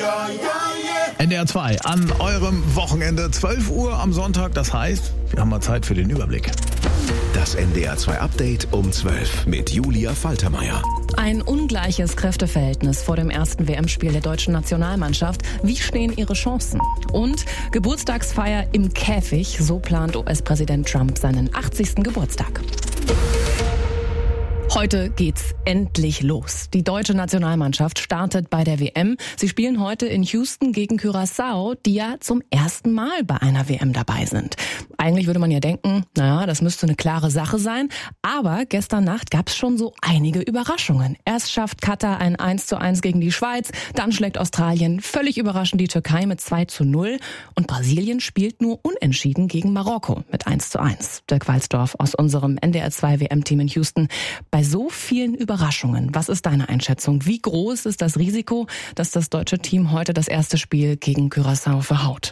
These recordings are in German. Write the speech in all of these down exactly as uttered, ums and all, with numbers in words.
N D R zwei an eurem Wochenende, zwölf Uhr am Sonntag. Das heißt, wir haben mal Zeit für den Überblick. Das N D R zwei Update um zwölf mit Julia Faltermeier. Ein ungleiches Kräfteverhältnis vor dem ersten W M-Spiel der deutschen Nationalmannschaft. Wie stehen ihre Chancen? Und Geburtstagsfeier im Käfig. So plant U S-Präsident Trump seinen achtzigsten Geburtstag. Heute geht's endlich los. Die deutsche Nationalmannschaft startet bei der W M. Sie spielen heute in Houston gegen Curaçao, die ja zum ersten Mal bei einer W M dabei sind. Eigentlich würde man ja denken, naja, das müsste eine klare Sache sein. Aber gestern Nacht gab's schon so einige Überraschungen. Erst schafft Katar ein eins zu eins gegen die Schweiz, dann schlägt Australien völlig überraschend die Türkei mit zwei zu null und Brasilien spielt nur unentschieden gegen Marokko mit eins zu eins. Dirk Walsdorf aus unserem N D R zwei W M-Team in Houston. Bei so vielen Überraschungen, was ist deine Einschätzung? Wie groß ist das Risiko, dass das deutsche Team heute das erste Spiel gegen Curaçao verhaut?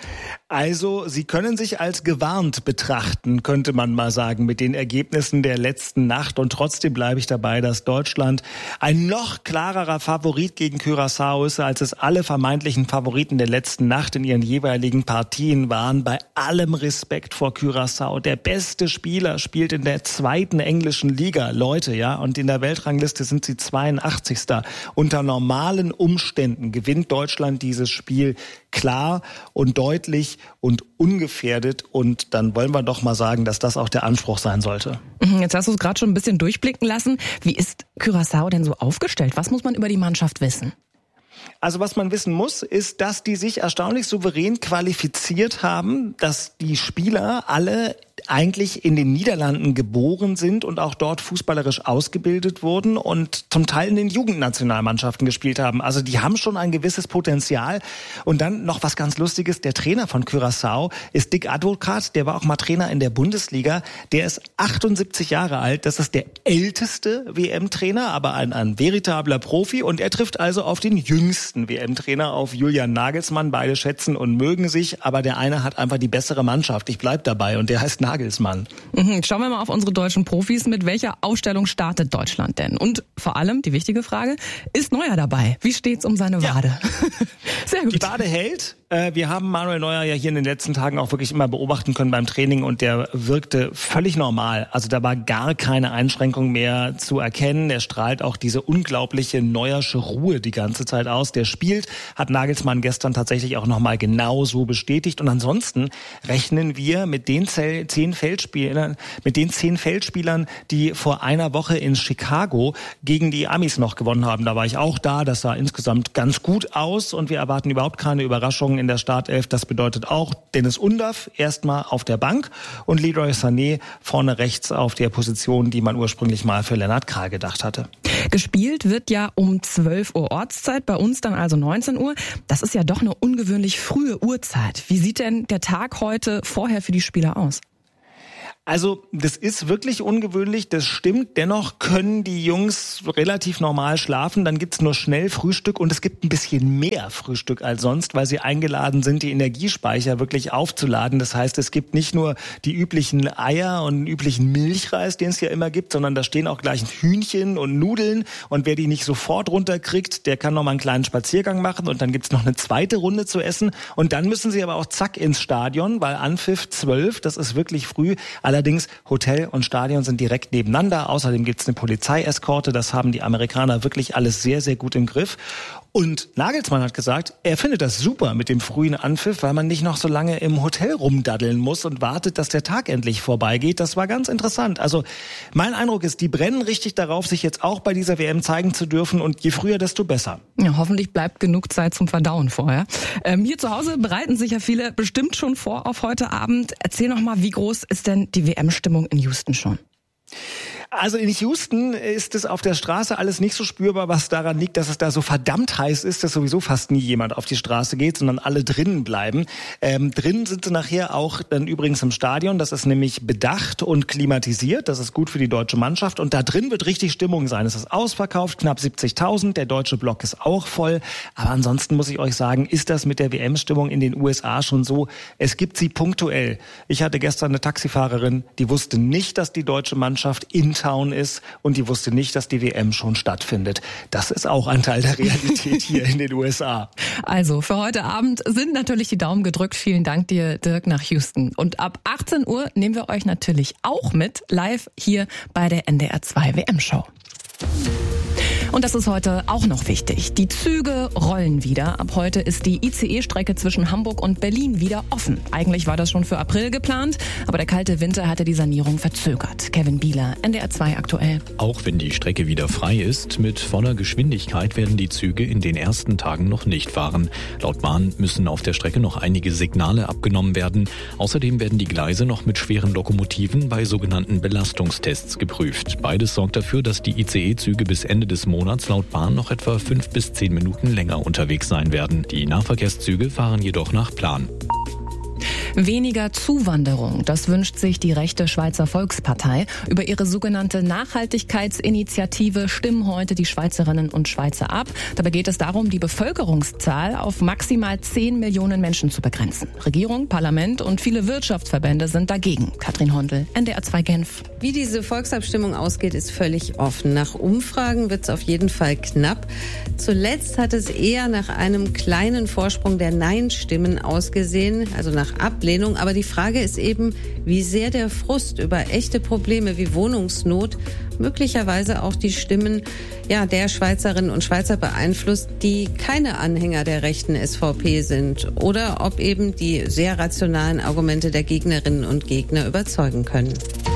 Also, sie können sich als gewarnt betrachten, könnte man mal sagen, mit den Ergebnissen der letzten Nacht. Und trotzdem bleibe ich dabei, dass Deutschland ein noch klarerer Favorit gegen Curaçao ist, als es alle vermeintlichen Favoriten der letzten Nacht in ihren jeweiligen Partien waren. Bei allem Respekt vor Curaçao. Der beste Spieler spielt in der zweiten englischen Liga. Leute, ja, und in der Weltrangliste sind sie zweiundachtzigster Unter normalen Umständen gewinnt Deutschland dieses Spiel klar und deutlich und ungefährdet. Und dann wollen wir doch mal sagen, dass das auch der Anspruch sein sollte. Jetzt hast du es gerade schon ein bisschen durchblicken lassen. Wie ist Curaçao denn so aufgestellt? Was muss man über die Mannschaft wissen? Also was man wissen muss, ist, dass die sich erstaunlich souverän qualifiziert haben, dass die Spieler alle eigentlich in den Niederlanden geboren sind und auch dort fußballerisch ausgebildet wurden und zum Teil in den Jugendnationalmannschaften gespielt haben. Also die haben schon ein gewisses Potenzial. Und dann noch was ganz Lustiges, der Trainer von Curaçao ist Dick Advocaat, der war auch mal Trainer in der Bundesliga. Der ist achtundsiebzig Jahre alt, das ist der älteste W M-Trainer, aber ein, ein veritabler Profi. Und er trifft also auf den jüngsten W M-Trainer, auf Julian Nagelsmann. Beide schätzen und mögen sich, aber der eine hat einfach die bessere Mannschaft. Ich bleib dabei und der heißt Nagelsmann. Mhm. Schauen wir mal auf unsere deutschen Profis. Mit welcher Aufstellung startet Deutschland denn? Und vor allem, die wichtige Frage, ist Neuer dabei? Wie steht's um seine Wade? Ja. Sehr gut. Die Wade hält. Wir haben Manuel Neuer ja hier in den letzten Tagen auch wirklich immer beobachten können beim Training und der wirkte völlig normal. Also da war gar keine Einschränkung mehr zu erkennen. Er strahlt auch diese unglaubliche Neuersche Ruhe die ganze Zeit aus. Der spielt, hat Nagelsmann gestern tatsächlich auch nochmal genau so bestätigt. Und ansonsten rechnen wir mit den zehn Feldspielern, mit den zehn Feldspielern, die vor einer Woche in Chicago gegen die Amis noch gewonnen haben. Da war ich auch da. Das sah insgesamt ganz gut aus und wir erwarten überhaupt keine Überraschungen in der Startelf. Das bedeutet auch Dennis Undav erstmal auf der Bank und Leroy Sané vorne rechts auf der Position, die man ursprünglich mal für Lennart Kral gedacht hatte. Gespielt wird ja um zwölf Uhr Ortszeit, bei uns dann also neunzehn Uhr. Das ist ja doch eine ungewöhnlich frühe Uhrzeit. Wie sieht denn der Tag heute vorher für die Spieler aus? Also das ist wirklich ungewöhnlich, das stimmt. Dennoch können die Jungs relativ normal schlafen. Dann gibt's nur schnell Frühstück und es gibt ein bisschen mehr Frühstück als sonst, weil sie eingeladen sind, die Energiespeicher wirklich aufzuladen. Das heißt, es gibt nicht nur die üblichen Eier und den üblichen Milchreis, den es ja immer gibt, sondern da stehen auch gleich Hühnchen und Nudeln. Und wer die nicht sofort runterkriegt, der kann noch mal einen kleinen Spaziergang machen und dann gibt's noch eine zweite Runde zu essen. Und dann müssen sie aber auch zack ins Stadion, weil Anpfiff zwölf, das ist wirklich früh. Allerdings, Hotel und Stadion sind direkt nebeneinander. Außerdem gibt's eine Polizeieskorte. Das haben die Amerikaner wirklich alles sehr, sehr gut im Griff. Und Nagelsmann hat gesagt, er findet das super mit dem frühen Anpfiff, weil man nicht noch so lange im Hotel rumdaddeln muss und wartet, dass der Tag endlich vorbeigeht. Das war ganz interessant. Also mein Eindruck ist, die brennen richtig darauf, sich jetzt auch bei dieser W M zeigen zu dürfen. Und je früher, desto besser. Ja, hoffentlich bleibt genug Zeit zum Verdauen vorher. Ähm, hier zu Hause bereiten sich ja viele bestimmt schon vor auf heute Abend. Erzähl noch mal, wie groß ist denn die W M-Stimmung in Houston schon? Also in Houston ist es auf der Straße alles nicht so spürbar, was daran liegt, dass es da so verdammt heiß ist, dass sowieso fast nie jemand auf die Straße geht, sondern alle drinnen bleiben. Ähm, drinnen sind sie nachher auch dann übrigens im Stadion. Das ist nämlich bedacht und klimatisiert. Das ist gut für die deutsche Mannschaft. Und da drin wird richtig Stimmung sein. Es ist ausverkauft, knapp siebzigtausend. Der deutsche Block ist auch voll. Aber ansonsten muss ich euch sagen, ist das mit der W M-Stimmung in den U S A schon so. Es gibt sie punktuell. Ich hatte gestern eine Taxifahrerin, die wusste nicht, dass die deutsche Mannschaft in Town ist und die wusste nicht, dass die W M schon stattfindet. Das ist auch ein Teil der Realität hier in den U S A. Also für heute Abend sind natürlich die Daumen gedrückt. Vielen Dank dir, Dirk, nach Houston. Und ab achtzehn Uhr nehmen wir euch natürlich auch mit, live hier bei der N D R zwei W M-Show. Und das ist heute auch noch wichtig. Die Züge rollen wieder. Ab heute ist die I C E-Strecke zwischen Hamburg und Berlin wieder offen. Eigentlich war das schon für April geplant, aber der kalte Winter hatte die Sanierung verzögert. Kevin Bieler, N D R zwei aktuell. Auch wenn die Strecke wieder frei ist, mit voller Geschwindigkeit werden die Züge in den ersten Tagen noch nicht fahren. Laut Bahn müssen auf der Strecke noch einige Signale abgenommen werden. Außerdem werden die Gleise noch mit schweren Lokomotiven bei sogenannten Belastungstests geprüft. Beides sorgt dafür, dass die I C E-Züge bis Ende des Monats laut Bahn noch etwa fünf bis zehn Minuten länger unterwegs sein werden. Die Nahverkehrszüge fahren jedoch nach Plan. Weniger Zuwanderung, das wünscht sich die rechte Schweizer Volkspartei. Über ihre sogenannte Nachhaltigkeitsinitiative stimmen heute die Schweizerinnen und Schweizer ab. Dabei geht es darum, die Bevölkerungszahl auf maximal zehn Millionen Menschen zu begrenzen. Regierung, Parlament und viele Wirtschaftsverbände sind dagegen. Katrin Hondel, N D R zwei Genf. Wie diese Volksabstimmung ausgeht, ist völlig offen. Nach Umfragen wird es auf jeden Fall knapp. Zuletzt hat es eher nach einem kleinen Vorsprung der Nein-Stimmen ausgesehen, also nach Ablehnung. Aber die Frage ist eben, wie sehr der Frust über echte Probleme wie Wohnungsnot möglicherweise auch die Stimmen ja, der Schweizerinnen und Schweizer beeinflusst, die keine Anhänger der rechten S V P sind. Oder ob eben die sehr rationalen Argumente der Gegnerinnen und Gegner überzeugen können.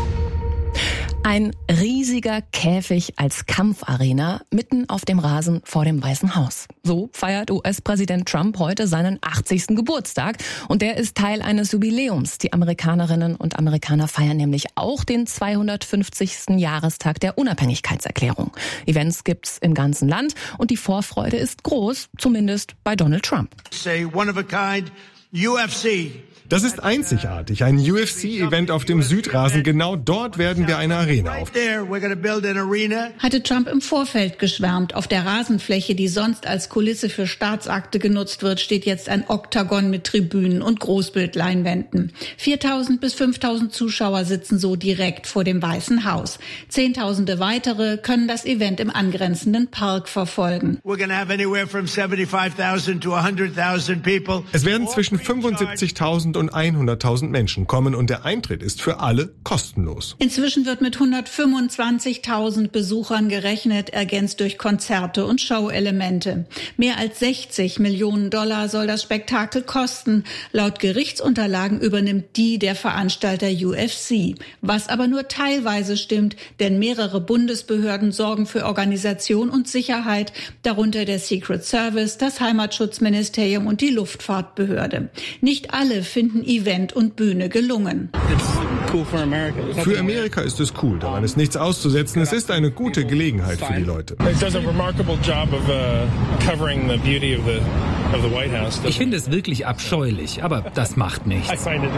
Ein riesiger Käfig als Kampfarena mitten auf dem Rasen vor dem Weißen Haus. So feiert U S-Präsident Trump heute seinen achtzigsten Geburtstag. Und der ist Teil eines Jubiläums. Die Amerikanerinnen und Amerikaner feiern nämlich auch den zweihundertfünfzigsten Jahrestag der Unabhängigkeitserklärung. Events gibt's im ganzen Land und die Vorfreude ist groß, zumindest bei Donald Trump. Say one of a kind U F C. Das ist einzigartig, ein U F C-Event auf dem Südrasen. Genau dort werden wir eine Arena aufbauen. Hatte Trump im Vorfeld geschwärmt. Auf der Rasenfläche, die sonst als Kulisse für Staatsakte genutzt wird, steht jetzt ein Oktagon mit Tribünen und Großbildleinwänden. viertausend bis fünftausend Zuschauer sitzen so direkt vor dem Weißen Haus. Zehntausende weitere können das Event im angrenzenden Park verfolgen. Es werden zwischen fünfundsiebzigtausend und hunderttausend Menschen kommen und der Eintritt ist für alle kostenlos. Inzwischen wird mit hundertfünfundzwanzigtausend Besuchern gerechnet, ergänzt durch Konzerte und Showelemente. Mehr als sechzig Millionen Dollar soll das Spektakel kosten. Laut Gerichtsunterlagen übernimmt die der Veranstalter U F C. Was aber nur teilweise stimmt, denn mehrere Bundesbehörden sorgen für Organisation und Sicherheit, darunter der Secret Service, das Heimatschutzministerium und die Luftfahrtbehörde. Nicht alle finden Event und Bühne gelungen. Für Amerika ist es cool, daran ist nichts auszusetzen. Es ist eine gute Gelegenheit für die Leute. Ich finde es wirklich abscheulich, aber das macht nichts.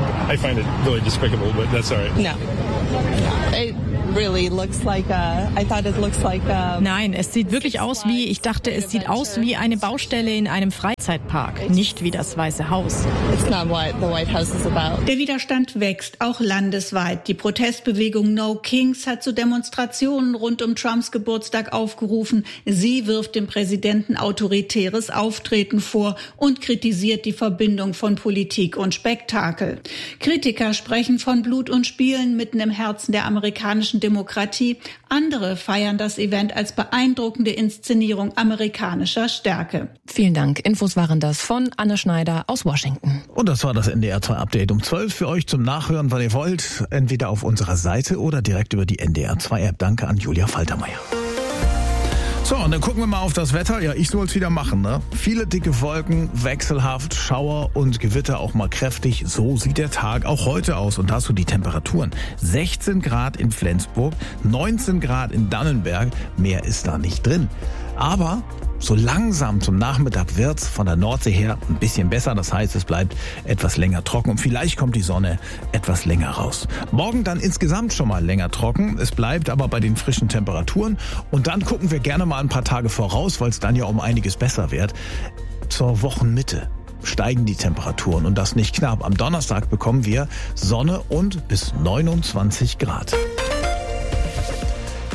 Nein, es sieht wirklich aus wie, ich dachte, es sieht aus wie eine Baustelle in einem Freizeitpark, nicht wie das Weiße Haus. Der Widerstand wächst, auch landesweit. Die Protestbewegung No Kings hat zu Demonstrationen rund um Trumps Geburtstag aufgerufen. Sie wirft dem Präsidenten autoritäres Auftreten vor und kritisiert die Verbindung von Politik und Spektakel. Kritiker sprechen von Blut und Spielen mitten im Herzen der amerikanischen Demokratie. Andere feiern das Event als beeindruckende Inszenierung amerikanischer Stärke. Vielen Dank. Infos waren das von Anne Schneider aus Washington. Und das war das N D R zwei Update um zwölf für euch zum Nachhören, wann ihr wollt. Entweder auf unserer Seite oder direkt über die N D R zwei App. Danke an Julia Faltermeier. So, und dann gucken wir mal auf das Wetter. Ja, ich soll es wieder machen, ne? Viele dicke Wolken, wechselhaft, Schauer und Gewitter auch mal kräftig. So sieht der Tag auch heute aus. Und da hast du die Temperaturen. sechzehn Grad in Flensburg, neunzehn Grad in Dannenberg. Mehr ist da nicht drin. Aber so langsam zum Nachmittag wird's von der Nordsee her ein bisschen besser. Das heißt, es bleibt etwas länger trocken und vielleicht kommt die Sonne etwas länger raus. Morgen dann insgesamt schon mal länger trocken. Es bleibt aber bei den frischen Temperaturen. Und dann gucken wir gerne mal ein paar Tage voraus, weil es dann ja um einiges besser wird. Zur Wochenmitte steigen die Temperaturen und das nicht knapp. Am Donnerstag bekommen wir Sonne und bis neunundzwanzig Grad.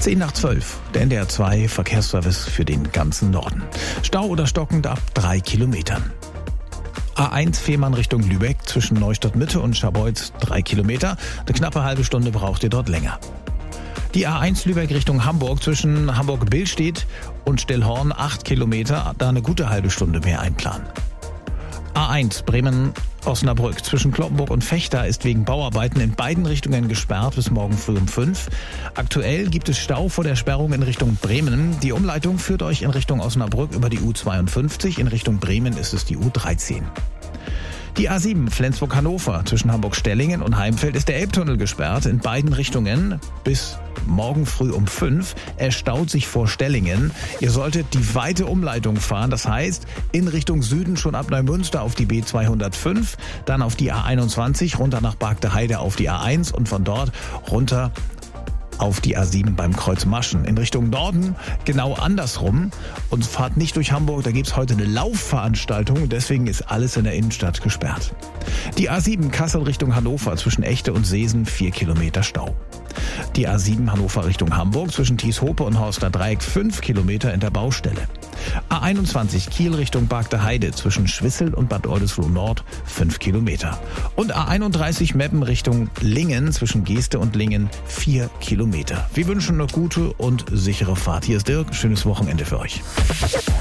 zehn nach zwölf, der N D R zwei Verkehrsservice für den ganzen Norden. Stau oder stockend ab drei Kilometern. A eins Fehmarn Richtung Lübeck zwischen Neustadt Mitte und Scharbeutz drei Kilometer. Eine knappe halbe Stunde braucht ihr dort länger. Die A eins Lübeck Richtung Hamburg zwischen Hamburg-Billstedt und Stellhorn acht Kilometer, da eine gute halbe Stunde mehr einplanen. A eins Bremen-Osnabrück zwischen Cloppenburg und Vechta ist wegen Bauarbeiten in beiden Richtungen gesperrt bis morgen früh um fünf. Aktuell gibt es Stau vor der Sperrung in Richtung Bremen. Die Umleitung führt euch in Richtung Osnabrück über die U zweiundfünfzig. In Richtung Bremen ist es die U dreizehn. Die A sieben Flensburg-Hannover zwischen Hamburg-Stellingen und Heimfeld ist der Elbtunnel gesperrt in beiden Richtungen bis morgen früh um fünf. Er staut sich vor Stellingen. Ihr solltet die weite Umleitung fahren, das heißt in Richtung Süden schon ab Neumünster auf die B zweihundertfünf, dann auf die A einundzwanzig, runter nach Bargteheide auf die A eins und von dort runter auf die A sieben beim Kreuz Maschen. In Richtung Norden genau andersrum und fahrt nicht durch Hamburg, da gibt's heute eine Laufveranstaltung, deswegen ist alles in der Innenstadt gesperrt. Die A sieben Kassel Richtung Hannover zwischen Echte und Seesen vier Kilometer Stau. Die A sieben Hannover Richtung Hamburg zwischen Thieshope und Horster Dreieck fünf Kilometer in der Baustelle. A einundzwanzig Kiel Richtung Bargteheide zwischen Schwissel und Bad Oldesloe Nord fünf Kilometer. Und A einunddreißig Meppen Richtung Lingen zwischen Geeste und Lingen vier Kilometer. Wir wünschen eine gute und sichere Fahrt. Hier ist Dirk, schönes Wochenende für euch.